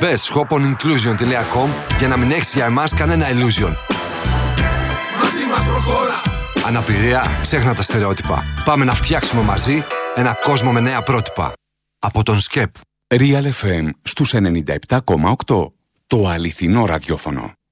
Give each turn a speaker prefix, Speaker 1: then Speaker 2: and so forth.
Speaker 1: Μπες shoponinclusion.com για να μην έχεις για εμάς κανένα illusion.
Speaker 2: Μαζί μας προχώρα.
Speaker 1: Αναπηρία, ξέχνα τα στερεότυπα. Πάμε να φτιάξουμε μαζί ένα κόσμο με νέα πρότυπα. Από τον ΣΚΕΠ.
Speaker 3: Real FM στους 97,8. Το αληθινό ραδιόφωνο.